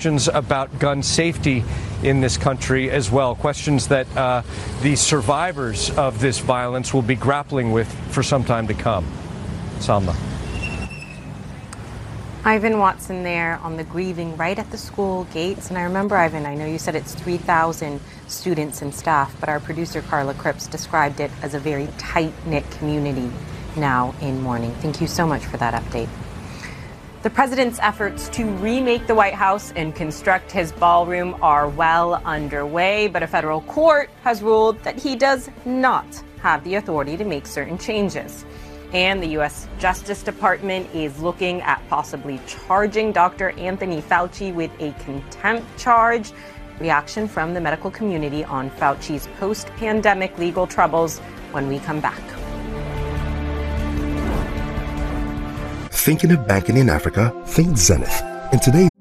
questions about gun safety in this country as well, questions that the survivors of this violence will be grappling with for some time to come. Salma. Ivan Watson there on the grieving right at the school gates. And I remember, Ivan, I know you said it's 3,000 students and staff, but our producer Carla Cripps described it as a very tight-knit community now in mourning. Thank you so much for that update. The president's efforts to remake the White House and construct his ballroom are well underway, but a federal court has ruled that he does not have the authority to make certain changes. And the U.S. Justice Department is looking at possibly charging Dr. Anthony Fauci with a contempt charge. Reaction from the medical community on Fauci's post-pandemic legal troubles when we come back. Thinking of banking in Africa? Think Zenith. And today,